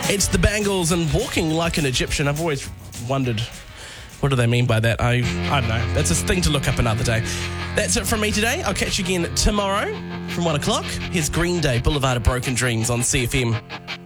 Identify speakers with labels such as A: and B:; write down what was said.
A: It's the Bangles and Walking Like an Egyptian. I've always wondered, what do they mean by that? I don't know. That's a thing to look up another day. That's it from me today. I'll catch you again tomorrow from 1 o'clock. Here's Green Day, Boulevard of Broken Dreams on CFM.